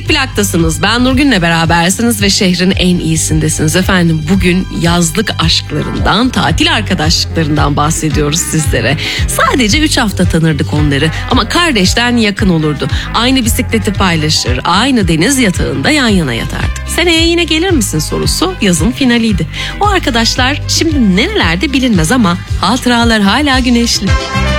Çelik Plak'tasınız. Ben Nurgün'le berabersiniz ve şehrin en iyisindesiniz. Efendim bugün yazlık aşklarından, tatil arkadaşlıklarından bahsediyoruz sizlere. Sadece 3 hafta tanırdık onları ama kardeşten yakın olurdu. Aynı bisikleti paylaşır, aynı deniz yatağında yan yana yatardık. Seneye yine gelir misin sorusu yazın finaliydi. O arkadaşlar şimdi nerelerde bilinmez ama hatıralar hala güneşli.